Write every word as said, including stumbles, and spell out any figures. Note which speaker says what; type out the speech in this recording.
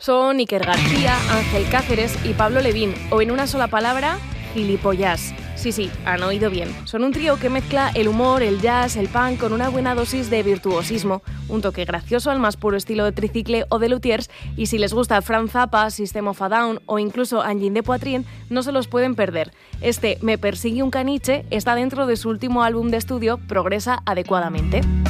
Speaker 1: Son Iker García, Ángel Cáceres y Pablo Levín, o en una sola palabra, gilipollas. Sí, sí, han oído bien. Son un trío que mezcla el humor, el jazz, el punk con una buena dosis de virtuosismo, un toque gracioso al más puro estilo de Tricicle o de Luthiers, y si les gusta Frank Zappa, System of a Down o incluso Engine de Poitrine, no se los pueden perder. Este Me persigue un caniche está dentro de su último álbum de estudio, Progresa adecuadamente.